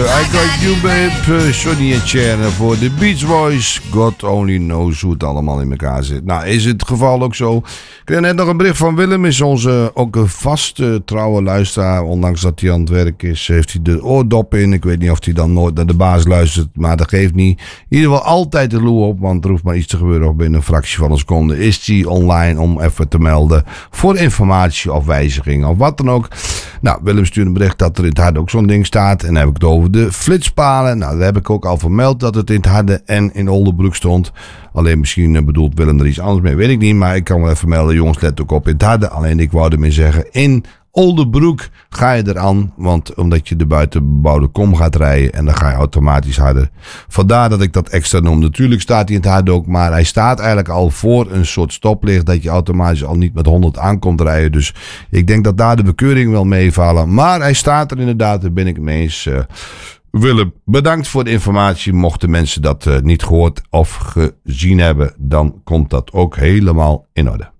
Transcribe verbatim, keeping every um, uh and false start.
I Got You Babe, Sonny en Cher voor de Beach Boys. God only knows hoe het allemaal in elkaar zit. Nou, is het geval ook zo. Ik kreeg net nog een bericht van Willem, is onze ook een vaste trouwe luisteraar. Ondanks dat hij aan het werk is, heeft hij de oordop in. Ik weet niet of hij dan nooit naar de baas luistert, maar dat geeft niet. In ieder geval altijd de loer op, want er hoeft maar iets te gebeuren. Of binnen een fractie van een seconde is hij online om even te melden voor informatie of wijzigingen of wat dan ook. Nou, Willem stuurt een bericht dat er in het harde ook zo'n ding staat. En dan heb ik het over de flitspalen. Nou, daar heb ik ook al vermeld dat het in het harde en in Oldenbroek stond. Alleen misschien bedoelt Willem er iets anders mee, weet ik niet. Maar ik kan wel even melden, jongens, let ook op in het harde. Alleen ik wou ermee zeggen, in Oldenbroek ga je eraan. Want omdat je de buitenbebouwde kom gaat rijden en dan ga je automatisch harder. Vandaar dat ik dat extra noem. Natuurlijk staat hij in het harde ook, maar hij staat eigenlijk al voor een soort stoplicht. Dat je automatisch al niet met honderd aankomt rijden. Dus ik denk dat daar de bekeuring wel meevallen. Maar hij staat er inderdaad, daar ben ik het mee eens. Uh, Willem, bedankt voor de informatie. Mochten mensen dat uh, niet gehoord of gezien hebben, dan komt dat ook helemaal in orde.